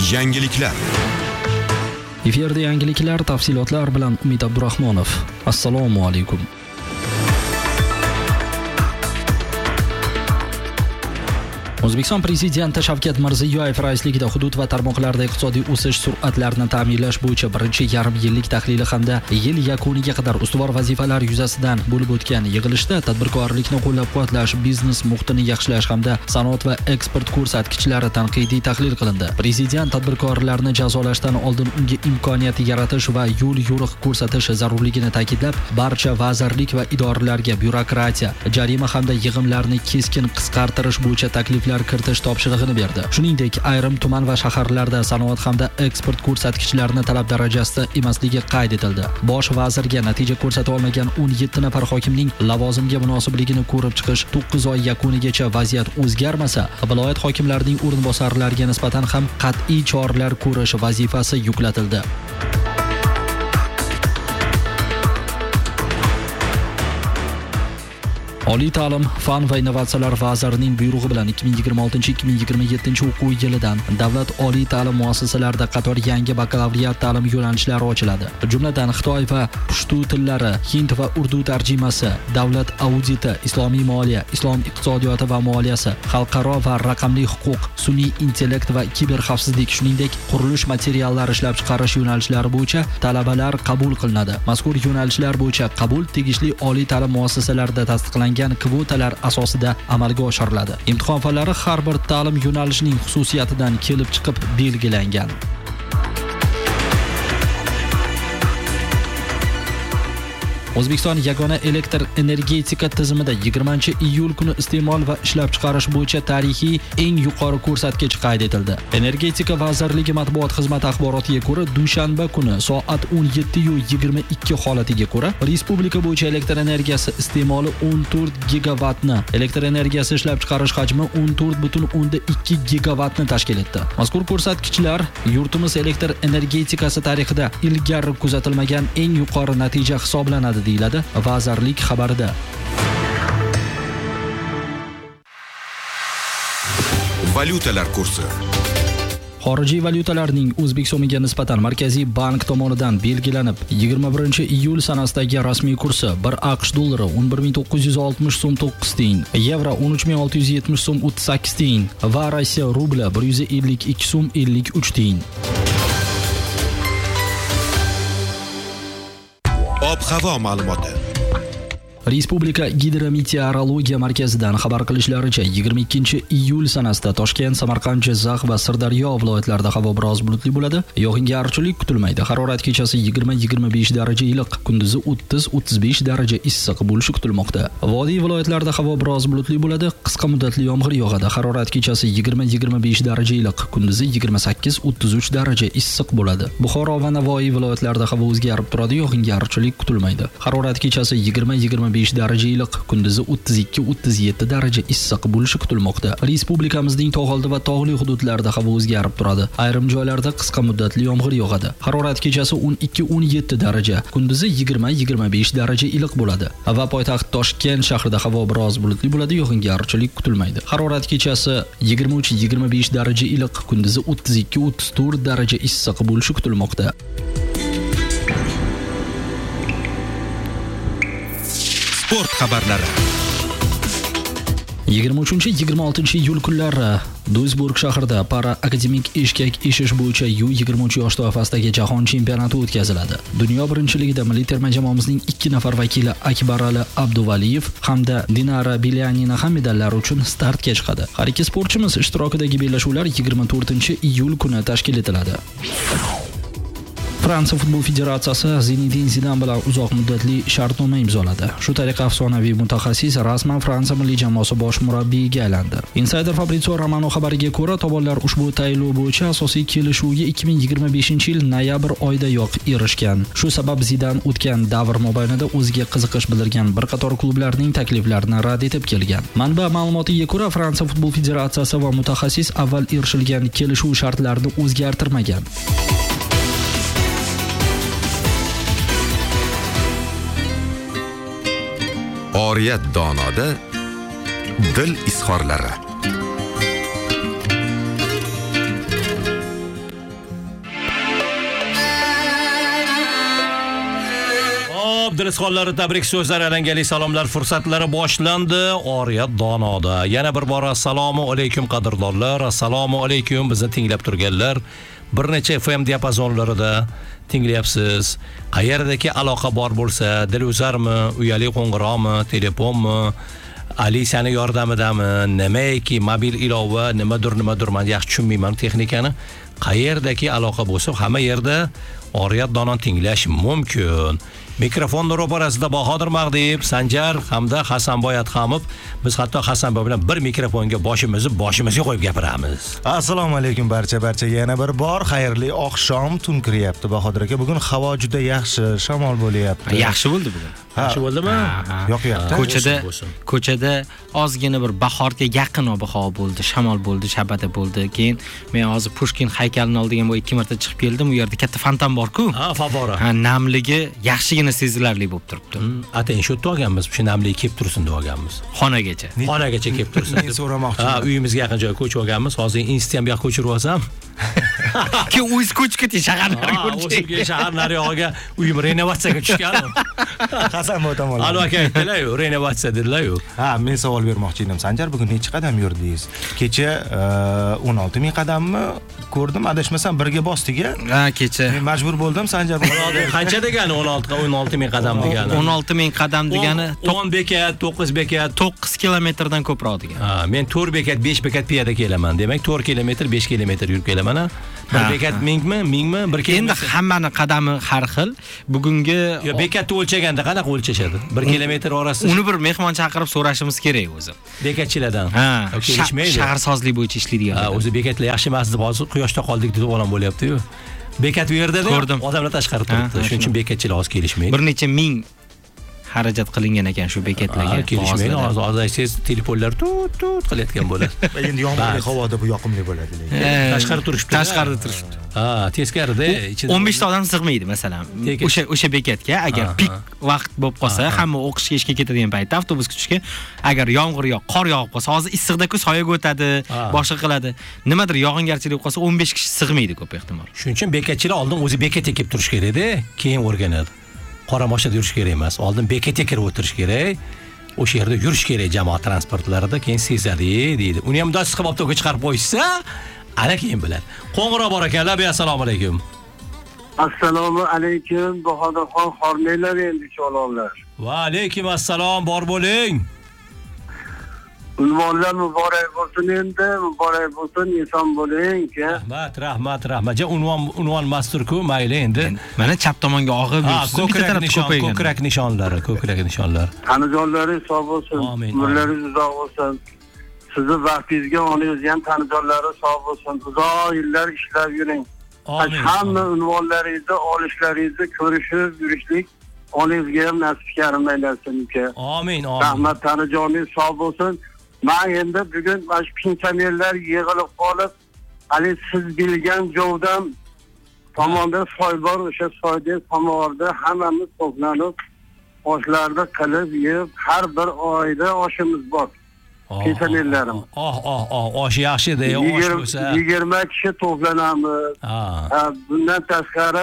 Yangiliklar. Efirda yangiliklar, tafsilotlar bilan Umid Abdurahmonov. Assalomu alaykum. O'zbekiston Prezidenti Shavkat Mirziyoyev raisligida hudud va tarmoqlarda iqtisodiy o'sish sur'atlarini ta'minlash bo'yicha birinchi yarim yillik tahlili hamda yil yakuniga qadar ustuvor vazifalar yuzasidan bo'lib o'tgan yig'ilishda tadbirkorlikni qo'llab-quvvatlash, biznes muhitini yaxshilash hamda sanoat va eksport ko'rsatkichlari tanqidiy tahlil qilindi. Prezident tadbirkorlarni jazolashdan oldin unga imkoniyat yaratish va yo'l-yo'riq ko'rsatish zarurligini ta'kidlab, barcha vazirlik va idoralarga byurokratiya, jarima hamda yig'imlarni keskin qisqartirish bo'yicha takliflar kiritish topshirig'ini berdi. Shuningdek, ayrim tuman va shaharlarda sanoat hamda eksport ko'rsatkichlarini talab darajasida emasligi qayd etildi. Bosh vazirga natija ko'rsata olmagan 17 nafar hokimning lavozimga munosibligini ko'rib chiqish 9 oy yakunigacha vaziyat o'zgarmasa, viloyat hokimlarining o'rinbosarlariga nisbatan ham qat'iy choralar ko'rish vazifasi yuklatildi. Oliy ta'lim, fan va innovatsiyalar vazirining buyrug'i bilan 2026-2027 o'quv yilidan davlat oliy ta'lim muassasalarida qator yangi bakalavriat ta'lim yo'nalishlari ochiladi. Jumladan Xitoy va pushtu tillari, hind va urdu tarjimasi, davlat auditi, islomiy moliya, islom iqtisodiyoti va moliyasi, xalqaro va raqamli huquq, sun'iy intellekt va kiberxavfsizlik, shuningdek qurilish materiallari ishlab chiqarish yo'nalishlari bo'yicha talabalar qabul qilinadi. Mazkur yo'nalishlar bo'yicha qabul tegishli oliy ta'lim muassasalarida tasdiqlangan kvotalar asosida amalga oshiriladi. Imtihon fallari har bir ta'lim yo'nalishining xususiyatidan kelib chiqib belgilangan. O'zbekiston yagona elektr energetika tizimida 20-iyul kuni iste'mol va ishlab chiqarish bo'yicha tarixiy eng yuqori ko'rsatkich qayd etildi. Energetika vazirligi matbuot xizmati axborotiga ko'ra, dushanba kuni soat 17:22 holatiga ko'ra, respublika bo'yicha elektr energiyasi iste'moli 14 gigavatni, elektr energiyasi ishlab chiqarish hajmi 14,2 gigavatni tashkil etdi. Mazkur ko'rsatkichlar yurtimiz elektr energetikasi tarixida ilgari kuzatilmagan eng yuqori natija hisoblanadi, deyiladi vazirlik xabarida. Valyutalar kursi. Xorijiy valyutalarning O'zbek so'miga nisbatan Markaziy bank tomonidan belgilanib, 21-iyul sanasidagi rasmiy kursi 1 AQSh dollari 11.960 so'm 9 tiyin, yevro 13.670 so'm 38 tiyin va Rossiya rubli 152 so'm 53 tiyin. Ob-havo ma'lumoti. Respublika gidrometeorologiya markazidan xabar qilishlaricha, 22-iyul sanasida Toshkent, Samarqand, Jizzax va Sirdaryo viloyatlarida havo biroz bulutli bo'ladi. Yog'ingarchilik kutilmaydi. Harorat kechasi 20-25 daraja iliq, kunduzi 30-35 daraja issiq bo'lishi kutilmoqda. Vodiy viloyatlarida havo biroz bulutli bo'ladi. Qisqa muddatli yomg'ir yog'adi. Harorat kechasi 20-25 daraja iliq, kunduzi 28-33 daraja issiq bo'ladi. Buxoro va Navoiy viloyatlarida havo o'zgarib turadi. Yog'ingarchilik kutilmaydi. Harorat kechasi 20-25 daraja iliq, kunduzi 32-37 daraja issiq bo'lishi kutilmoqda. Respublikamizning tog' oldi va tog'li hududlarida havo o'zgarib turadi. Ayrim joylarda qisqa muddatli yomg'ir yog'adi. Harorat kechasi 12-17 daraja, kunduzi 20-25 daraja iliq bo'ladi. Va poytaxt Toshkent shahrida havo biroz bulutli bo'ladi, yog'ingarchilik kutilmaydi. Harorat kechasi 23-25 daraja iliq, kunduzi 32-34 daraja issiq bo'lishi kutilmoqda. Sport xabarlari. 23-26 kunlari Duisburg shahrida para-akademik eshkak eshish bo'yicha U23 yosh toifasidagi jahon chempionati o'tkaziladi. Dunyo birinchiligida milliy terma jamoamizning 2 nafar vakili Akbarali Abduvaliyev hamda Dinara Bilyanina ham medallar uchun startga chiqadi. Har ikki sportchimiz ishtirokidagi bellashuvlar 24-iyul kuni tashkil etiladi. Fransiya futbol federatsiyasi Zinedine Zidane bilan uzoq muddatli shartnoma imzoladi. Shu tariqa afsonaviy mutaxassis rasman Fransiya milliy jamoasi bosh murabbiyiga aylandi. Insider Fabrizio Romano xabariga ko'ra, tomonlar ushbu tayinlov bo'yicha asosiy kelishuvga 2025-yil noyabr oyidayoq erishgan. Shu sabab Zidane o'tgan davr mobaynida o'ziga qiziqish bildirgan bir qator klublarning takliflarini rad etib kelgan. Manba ma'lumotiga ko'ra, Fransiya futbol federatsiyasi va mutaxassis avval erishilgan kelishuv shartlarini o'zgartirmagan. Oriyat donoda dil izhorlari. Abdulizxonlar tabrik so'zlari alangali salomlar fursatlari boshlandi. Oriyat donoda. Yana bir bora assalomu alaykum qadrdonlar. Assalomu alaykum bizni tinglab turganlar. Bir necha FM diapazonlarida tinglayapsiz. Qayerdagi aloqa bor bo'lsa, diluzarmi, uyali qo'ng'iroqmi, telefonmi, Alisani yordamidami, nimaiki mobil ilova, nimadir men yaxshi tushunmayman texnikani. Qayerdagi aloqa bo'lsa, hamma yerda Oriyat donon tinglash mumkin. Mikrofon ro'parasida Bahodir Mag'diyev, Sanjar hamda Hasanboy Atxamov. Biz hatto Hasanboy bilan bir mikrofonga boshimizga qo'yib gapiramiz. Assalomu alaykum barcha yana bir bor xayrli oqshom tun kiryapti Bahodir aka. Bugun havo juda yaxshi, shamol bo'lyapti. Yaxshi bo'ldi bugun. Yaxshi bo'ldimi? Yoqyapti. Ko'chada ozgina bir bahorga yaqin ob-havo bo'ldi, shamol bo'ldi, shabada bo'ldi. Keyin men hozir Pushkin haykalining oldiga 2 marta chiqib keldim. U yerda katta fontan bor-ku. Ha, favora. Namligi yaxshigina sezilarli bo'lib turibdi. Atayin shu yerda olganmiz, shu namligi kelib tursin deb olganmiz. Xonagacha kelib tursin. Men so'ramoqchiman. Ha, uyimizga yaqin joyga ko'chib olganmiz. Hozir Instagram yoqqa ko'chirib olsam. Keyin o'z ko'chib keting shaharlarga. O'zimga shaharlar yog'iga uyim renovatsiyaga tushgan. Hasanboy tomondan. Alo aka, aytdilar-ku, renovatsiya dedilar-ku. Ha, men savol bermoqchi edim. Sanjar, bugun necha qadam yurdingiz? Kecha 16000 qadammi ko'rdim, adashmasam birga bosdik-a? Ha, kecha. Men majbur bo'ldim Sanjar. Qancha degani 16000 qadam degani? 16000 qadam degani 10 bekat, 9 bekat, 9 kilometrdan ko'proq degani. Ha, men 4 bekat, 5 bekat piyoda kelaman. Demak, 4 kilometr, 5 kilometr yurib kelaman. Bir bekat mingmi, 1 kilometr. Endi hammaning qadami har xil. Bugungi bekatni o'lchaganda qanaqa o'lchashadi? 1 kilometr orasida. Uni bir mehmon chaqirib so'rashimiz kerak o'zi. Bekatchilardan. Kelishmaydi. Shaharsozlik bo'yicha ishlaydiganlar. Ha, o'zi bekatlar yaxshi emas deb hozir quyoshda qoldik deb o'ylam bo'lyapti-yu. Bekat u yerda-da, odamlar tashqarida turibdi. Shuning uchun bekatchilar hozir kelishmaydi. Bir necha ming xarajat qilingan ekan shu bekatlarga. Kelishmaydi. Hozir aytsangiz telefonlar tut qilayotgan bo'ladi. Endi yomg'irli havoda bu yoqimli bo'ladi lekin. Tashqarida turishibdi. Tashqarida turishibdi. Ha, teskarida ichida 15 ta odam sig'maydi masalan. O'sha bekatga agar pik vaqt bo'lib qolsa, hamma o'qishga ishga ketadigan paytda avtobus kutishga agar yomg'ir yo qor yog'ib qolsa, hozir issiqda-ku soyaga o'tadi, boshqa qiladi. Nimadir yog'ingarchilik bo'lib qolsa 15 kishi sig'maydi ko'p ehtimol. Shuning uchun bekatchilar oldin o'zi bekatga kelib turish kerak-da, keyin o'rganadi. Qora mashinada yurish kerak emas. Oldin bekatga kirib o'tirish kerak. O'sha yerda yurish kerak jamoat transportlarida, keyin sezadi deydi. Uni ham do'st qilib avtoga chiqarib qo'ysa, ana keyin biladi. Qo'ng'iroq bor ekan. Assalomu alaykum. Assalomu alaykum. Bahodirxon xormanglar endi cho'lonlar. Va alaykum assalom, bor bo'ling. Unvonlar muborak bo'lsin endi, muborak bo'lsin, inson bo'ling. Rahmat. Ja, unvon masturku, mayli endi. Mana chap tomonga og'ib yuribsiz. Ko'krak nishonlari. Tanijonlaringiz sog' bo'lsin, umrlaringiz uzoq bo'lsin. Sizni vaqtingizga olingizni ham tanijonlari sog' bo'lsin. Uzoq yillar ishlab yuring. Hamma unvonlaringizni, olishlaringizni ko'rishib yurishlik olingizga ham nasib karim aylasin uka. Amin. Rahmat, tanijoningiz sog' bo'lsin. Men endi bugun mana shu pensionerlar yig'ilib qolib, hali siz bilgan joydan tomonda soy bor, o'sha soyda samovarda hammamiz to'planib, oshlarni qilib yeb, har bir oyda oshimiz bor. Pensionerlarim. Osh yaxshi-da, osh bo'lsa. 20 kishi to'planamiz. Bundan tashqari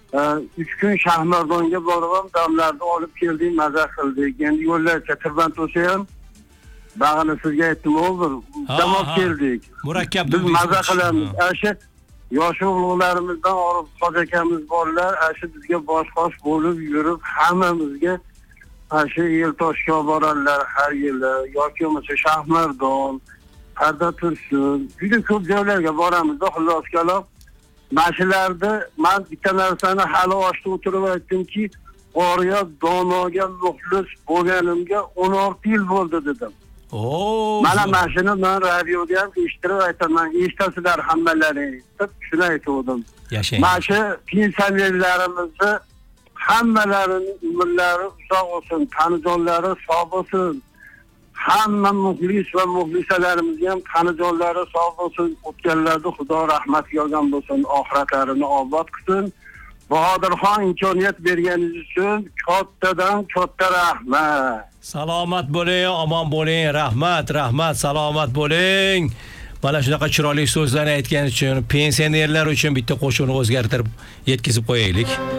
3 kun Shahmardonga borib, damlarni olib keldik, maza qildik. Endi yo'llarcha tirband bo'lsa ham bag'ini sizga aytdim o'g'il, davom keldik. Murakkab biz maza qilamiz. Asha yosh o'g'llarimizdan Orif Xo'j akamiz borlar, asha bizga bosh-qosh bo'lib yurib, hammamizga asha Eltoshga borarlar har yili yoki bo'lmasa Shahmardon, Qarda Tursun, juda ko'p joylarga boramiz. Xullas kalom, mashinlarda men bitta narsani hali oshda o'tirib aytdimki, Oriyat donoga muxlis bo'lganimga 16 yil bo'ldi dedim. Mana mashina men radioda ham eshittirib aytaman, eshitasizlar hammalaringiz deb shuni aytdim. Mana shu pensionerlarimizni hammalarining umrlari uzoq bo'lsin, tanijonlari sog' bo'lsin. Hamma muxlis va muxlisalarimizga ham tanijonlari sog' bo'lsin. O'tganlarda Xudo rahmatiga olgan bo'lsin, oxiratlarini obod qilsin. Bahodirxon imkoniyat berganingiz uchun kattadan katta rahmat. Salomat bo'ling, omon bo'ling. Rahmat, salomat bo'ling. Mana shunaqa chiroyli so'zlarni aytganingiz uchun pensionerlar uchun bitta qo'shiqni o'zgartirib yetkazib qo'yaylik.